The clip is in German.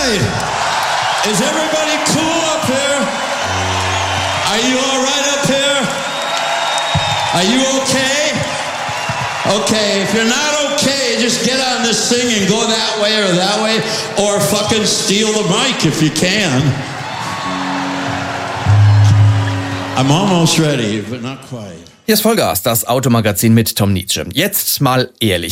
right. Is everybody cool up here? Are you all right up here? Are you okay? Okay, if you're not okay, just get on this thing and go that way, or fucking steal the mic if you can. I'm almost ready, but not quite. Hier ist Vollgas, das Automagazin mit Tom Nietzsche. Jetzt mal ehrlich.